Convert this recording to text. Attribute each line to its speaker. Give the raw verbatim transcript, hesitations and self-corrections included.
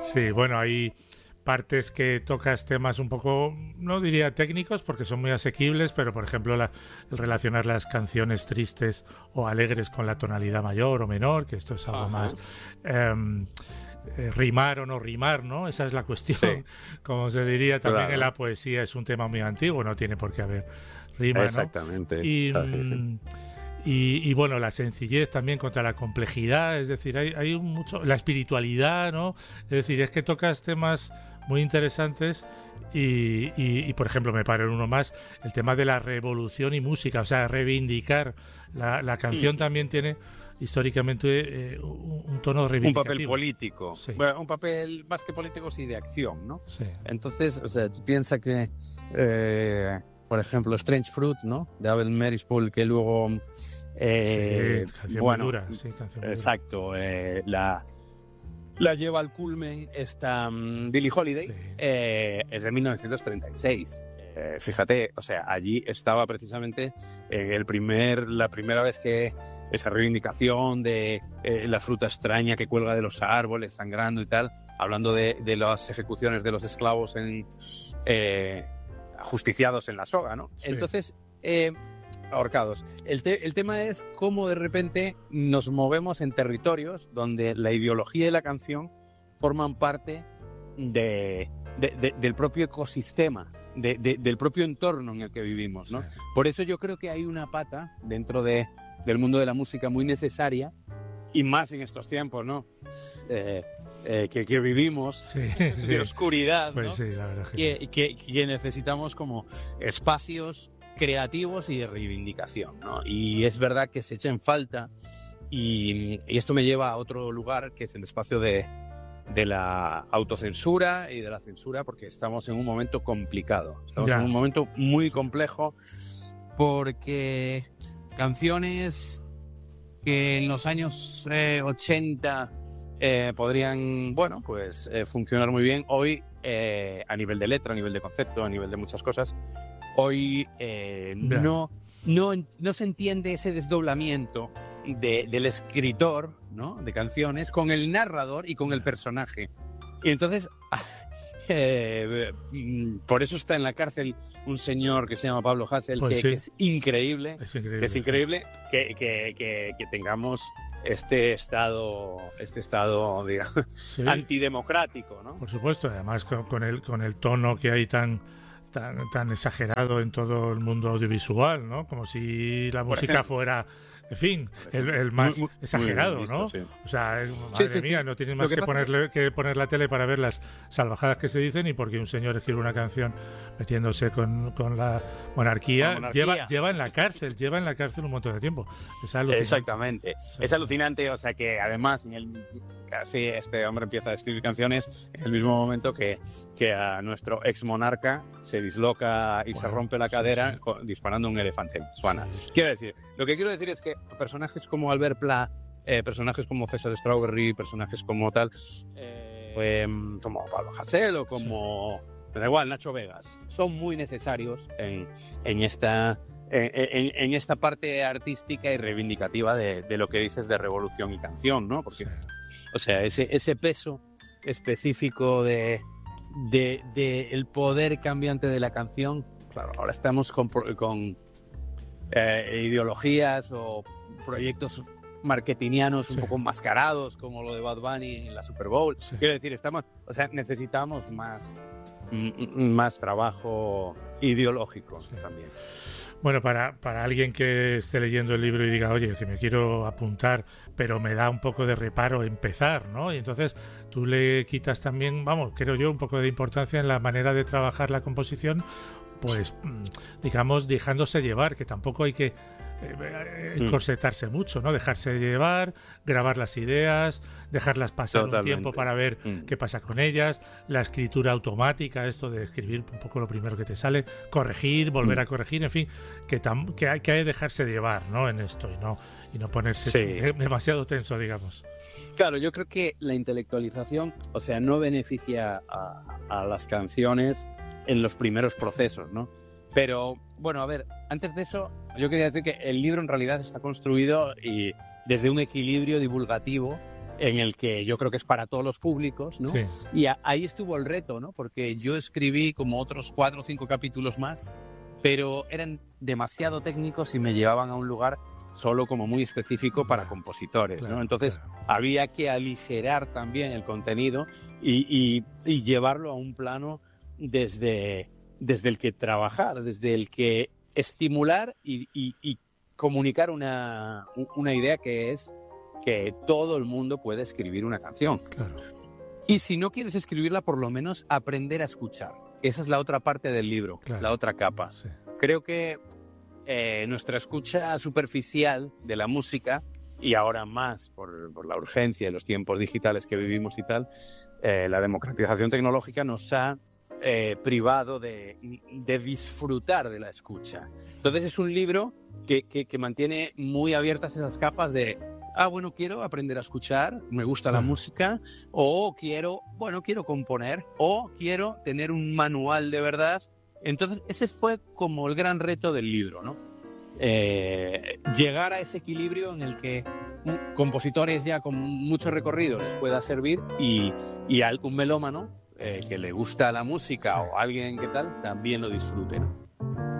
Speaker 1: Sí, bueno, hay partes que tocas temas un poco, no diría técnicos, porque son muy asequibles, pero por ejemplo la, el relacionar las canciones tristes o alegres con la tonalidad mayor o menor, que esto es algo
Speaker 2: Ajá.
Speaker 1: más... Eh, eh, rimar o no rimar, ¿no? Esa es la cuestión.
Speaker 2: Sí,
Speaker 1: Como se diría también en
Speaker 2: claro.
Speaker 1: la poesía, es un tema muy antiguo, no tiene por qué haber rima, ¿no?
Speaker 2: Exactamente.
Speaker 1: Y... mm, Y, y bueno, la sencillez también contra la complejidad, es decir, hay, hay mucho, la espiritualidad, ¿no? Es decir, es que tocas temas muy interesantes y, y, y, por ejemplo, me paro en uno más, el tema de la revolución y música, o sea, reivindicar. La, la canción
Speaker 2: Mm.
Speaker 1: también tiene históricamente eh, un, un tono
Speaker 2: Un
Speaker 1: reivindicativo.
Speaker 2: papel político.
Speaker 1: Sí.
Speaker 2: Bueno, un papel más que político, sí, de acción, ¿no?
Speaker 1: Sí.
Speaker 2: Entonces, o sea, tú piensas que, eh, por ejemplo, Strange Fruit, ¿no? De Abel Marispool, que luego... Eh,
Speaker 1: Sí, canción
Speaker 2: bueno,
Speaker 1: muy dura, sí, canción muy dura.
Speaker 2: exacto, eh, la, la lleva al culmen esta um, Billie Holiday,
Speaker 1: Sí.
Speaker 2: eh, es de mil novecientos treinta y seis. Eh, fíjate, o sea, allí estaba precisamente eh, el primer, la primera vez que esa reivindicación de eh, la fruta extraña que cuelga de los árboles, sangrando y tal, hablando de, de las ejecuciones de los esclavos en, eh, ajusticiados en la soga, ¿no?
Speaker 1: Sí.
Speaker 2: Entonces, eh, ahorcados. El, te- el tema es cómo de repente nos movemos en territorios donde la ideología y la canción forman parte de, de- de- del propio ecosistema, de- de- del propio entorno en el que vivimos, ¿no?
Speaker 1: Sí.
Speaker 2: Por eso yo creo que hay una pata dentro de, del mundo de la música muy necesaria, y más en estos tiempos, ¿no? Eh, eh, que, que vivimos
Speaker 1: Sí,
Speaker 2: de
Speaker 1: sí.
Speaker 2: oscuridad, ¿no?
Speaker 1: Pues sí, la verdad es que sí.
Speaker 2: que, que- que necesitamos como espacios creativos y de reivindicación, ¿no? Y es verdad que se echa en falta, y, y esto me lleva a otro lugar, que es el espacio de, de la autocensura y de la censura, porque estamos en un momento complicado, estamos
Speaker 1: Ya.
Speaker 2: en un momento muy complejo, porque canciones que en los años eh, ochenta eh, podrían, bueno, pues eh, funcionar muy bien, hoy eh, a nivel de letra, a nivel de concepto, a nivel de muchas cosas, hoy eh,
Speaker 1: Ya.
Speaker 2: no, no, no se entiende ese desdoblamiento de- del escritor, ¿no? De canciones con el narrador y con el personaje. Y entonces, eh, mm, por eso está en la cárcel un señor que se llama Pablo Hasél,
Speaker 1: Pues
Speaker 2: que,
Speaker 1: sí.
Speaker 2: que es increíble,
Speaker 1: Es increíble.
Speaker 2: que es increíble que, que- que- que tengamos este estado, este estado, digamos,
Speaker 1: Sí.
Speaker 2: antidemocrático, ¿no?
Speaker 1: Por supuesto, además con, con el con el tono que hay tan tan tan exagerado en todo el mundo audiovisual, ¿no? Como si la
Speaker 2: Por
Speaker 1: música
Speaker 2: ejemplo.
Speaker 1: fuera, en fin, el, el más
Speaker 2: Muy- muy-
Speaker 1: exagerado,
Speaker 2: muy visto,
Speaker 1: ¿no?
Speaker 2: sí.
Speaker 1: O sea, eh,
Speaker 2: Sí,
Speaker 1: madre
Speaker 2: sí, sí.
Speaker 1: mía, no tienes
Speaker 2: Lo
Speaker 1: más
Speaker 2: que
Speaker 1: que,
Speaker 2: pasa
Speaker 1: ponerle, que poner la tele para ver las salvajadas que se dicen, y porque un señor escribe una canción metiéndose con, con la monarquía,
Speaker 2: La monarquía.
Speaker 1: Lleva, lleva en la cárcel, lleva en la cárcel un montón de tiempo. Es alucinante.
Speaker 2: Exactamente.
Speaker 1: Sí.
Speaker 2: Es alucinante, o sea que además en el, casi este hombre empieza a escribir canciones en el mismo momento que, que a nuestro ex monarca se disloca y se
Speaker 1: Bueno,
Speaker 2: rompe la
Speaker 1: sí,
Speaker 2: cadera
Speaker 1: sí.
Speaker 2: con- disparando un elefante. Suana.
Speaker 1: Sí.
Speaker 2: Quiero decir, lo que quiero decir es que personajes como Albert Pla, eh, personajes como César Strawberry, personajes como tal, eh, em, como Pablo Hasél o como, me da igual, Nacho Vegas, son muy necesarios en, en esta en, en- en esta parte artística y reivindicativa de, de lo que dices de revolución y canción, ¿no? Porque,
Speaker 1: Sí.
Speaker 2: o sea, ese, ese peso específico de, de, de el poder cambiante de la canción, claro, ahora estamos con, pro- con eh, ideologías o proyectos marketingianos un
Speaker 1: Sí.
Speaker 2: poco enmascarados, como lo de Bad Bunny en la Super Bowl.
Speaker 1: Sí.
Speaker 2: Quiero decir, estamos, o sea, necesitamos más, m- m- más trabajo ideológico
Speaker 1: Sí.
Speaker 2: también.
Speaker 1: Bueno, para, para alguien que esté leyendo el libro y diga, oye, que me quiero apuntar, pero me da un poco de reparo empezar, ¿no? Y entonces tú le quitas también, vamos, creo yo, un poco de importancia en la manera de trabajar la composición, pues, mm, digamos, dejándose llevar, que tampoco hay que eh, eh,
Speaker 2: Mm.
Speaker 1: encorsetarse mucho, ¿no? Dejarse llevar, grabar las ideas, dejarlas pasar un
Speaker 2: Totalmente.
Speaker 1: tiempo para ver
Speaker 2: Mm.
Speaker 1: qué pasa con ellas, la escritura automática, esto de escribir un poco lo primero que te sale, corregir, volver
Speaker 2: Mm.
Speaker 1: a corregir, en fin, que, tam- que hay que dejarse llevar, ¿no? En esto y no y no ponerse
Speaker 2: Sí.
Speaker 1: de- demasiado tenso, digamos.
Speaker 2: Claro, yo creo que la intelectualización, o sea, no beneficia a, a las canciones en los primeros procesos, ¿no? Pero, bueno, a ver, antes de eso, yo quería decir que el libro en realidad está construido y desde un equilibrio divulgativo en el que yo creo que es para todos los públicos, ¿no?
Speaker 1: Sí.
Speaker 2: Y a, ahí estuvo el reto, ¿no? Porque yo escribí como otros cuatro o cinco capítulos más, pero eran demasiado técnicos y me llevaban a un lugar solo como muy específico para compositores,
Speaker 1: Claro,
Speaker 2: ¿no? Entonces
Speaker 1: claro.
Speaker 2: había que aligerar también el contenido y, y, y llevarlo a un plano desde, desde el que trabajar, desde el que estimular y, y, y comunicar una, una idea que es que todo el mundo puede escribir una canción.
Speaker 1: Claro.
Speaker 2: Y si no quieres escribirla, por lo menos aprender a escuchar. Esa es la otra parte del libro,
Speaker 1: Claro.
Speaker 2: es la otra capa.
Speaker 1: Sí.
Speaker 2: Creo que eh, nuestra escucha superficial de la música, y ahora más por, por la urgencia de los tiempos digitales que vivimos y tal, eh, la democratización tecnológica nos ha eh, privado de, de disfrutar de la escucha. Entonces es un libro que, que, que mantiene muy abiertas esas capas de ah, bueno, quiero aprender a escuchar, me gusta la
Speaker 1: Claro.
Speaker 2: música, o quiero, bueno, quiero componer, o quiero tener un manual de verdad. Entonces, ese fue como el gran reto del libro, ¿no? Eh, llegar a ese equilibrio en el que mm, compositores ya con mucho recorrido les pueda servir y, y a un melómano eh, que le gusta la música
Speaker 1: Sí.
Speaker 2: o alguien que tal también lo disfrute, ¿no?